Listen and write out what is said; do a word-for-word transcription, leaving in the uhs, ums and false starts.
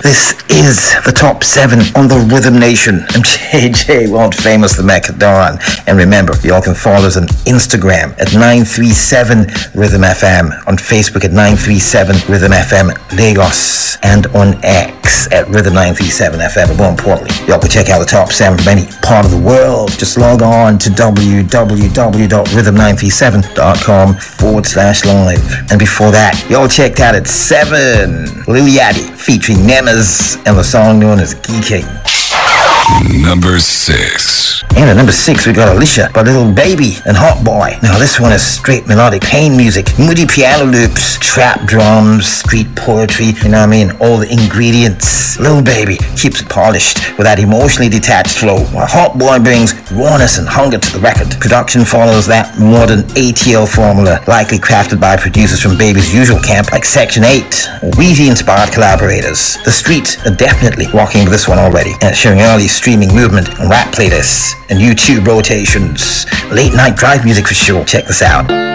This is the top seven on the Rhythm Nation. I'm J J, world famous the Macadon. And remember, y'all can follow us on Instagram at nine three seven Rhythm F M, on Facebook at nine three seven Rhythm F M Lagos, and on X at Rhythm nine three seven F M. And more importantly, y'all can check out the top seven from any part of the world. Just log on to w w w dot rhythm nine three seven dot com forward slash live. And before that, y'all checked out at seven Lil Yachty featuring Nemes and the song known as Geeking. Number six. And at number six, we got Alicia by Little Baby and Hot Boy. Now, this one is straight melodic pain music, moody piano loops, trap drums, street poetry, you know what I mean? All the ingredients. Little Baby keeps it polished with that emotionally detached flow, while Hot Boy brings rawness and hunger to the record. Production follows that modern A T L formula, likely crafted by producers from Baby's usual camp like Section eight, or Weezy-inspired collaborators. The streets are definitely rocking with this one already, and it's showing early streaming movement on rap playlists and YouTube rotations. Late night drive music for sure. Check this out.